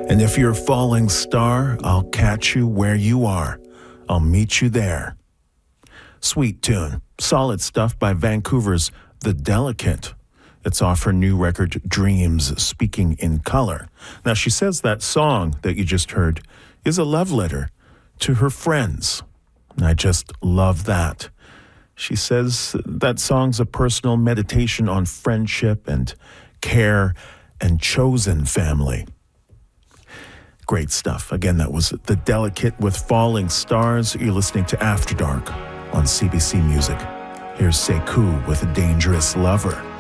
And if you're a falling star, I'll catch you where you are. I'll meet you there. Sweet tune. Solid stuff by Vancouver's The Delicate. It's off her new record, Dreams, Speaking in Color. Now, she says that song that you just heard is a love letter to her friends. And I just love that. She says that song's a personal meditation on friendship and care and chosen family. Great stuff. Again, that was The Delicate with Falling Stars. You're listening to After Dark on CBC Music. Here's Sekou with A Dangerous Lover.